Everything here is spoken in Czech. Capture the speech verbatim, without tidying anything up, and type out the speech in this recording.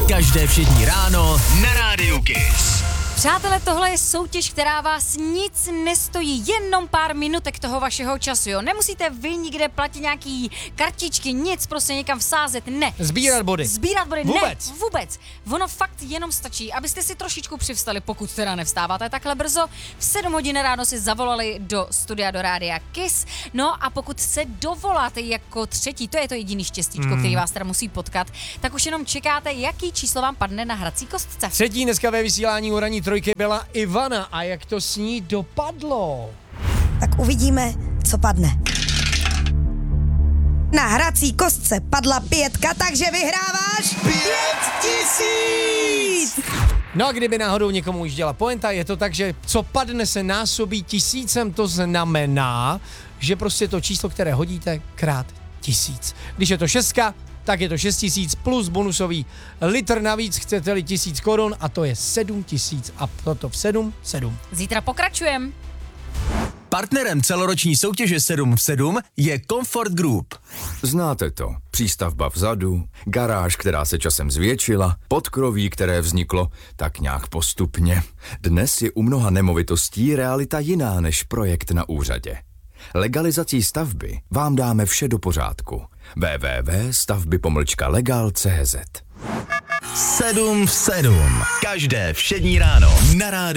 Každé všední ráno na Rádiu Kiss. Přátelé, tohle je soutěž, která vás nic nestojí, jenom pár minutek toho vašeho času, jo. Nemusíte vy nikde platit nějaký kartičky, nic, prostě někam vsázet, ne. Sbírat body. Sbírat body, Vůbec. ne, vůbec. Ono fakt jenom stačí, abyste si trošičku přivstali, pokud teda nevstáváte takhle brzo. V sedm hodin ráno si zavolali do studia do Rádia Kiss, no a pokud se dovoláte jako třetí, to je to jediný štěstíčko, mm. který vás teda musí potkat, tak už jenom čekáte, jaký číslo vám padne na hrací kostce. Třetí dneska ve vysílání u ranní trojky byla Ivana a jak to s ní dopadlo? Tak uvidíme, co padne. Na hrací kostce padla pětka, takže vyhráváš pět tisíc! No a kdyby náhodou někomu už děla pointa, je to tak, že co padne se násobí tisícem, to znamená, že prostě to číslo, které hodíte, krát tisíc. Když je to šestka, tak je to šest tisíc plus bonusový litr navíc, chcete-li tisíc korun a to je sedm tisíc a toto v sedm, sedm. Zítra pokračujem. Partnerem celoroční soutěže sedm v sedm je Comfort Group. Znáte to. Přístavba vzadu, garáž, která se časem zvětšila, podkroví, které vzniklo tak nějak postupně. Dnes je u mnoha nemovitostí realita jiná než projekt na úřadě. Legalizací stavby vám dáme vše do pořádku. w w w tečka stavby pomlčka legal tečka cz sedm v sedm. Každé všední ráno na Rádiu